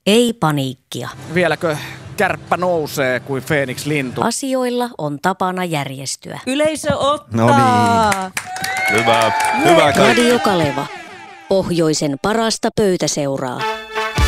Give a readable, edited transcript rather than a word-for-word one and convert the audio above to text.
Ei paniikkia. Vieläkö kärppä nousee kuin Feeniks lintu? Asioilla on tapana järjestyä. Yleisö ottaa. No niin. Hyvä kaikki. Radio Kaleva. Pohjoisen parasta pöytäseuraa.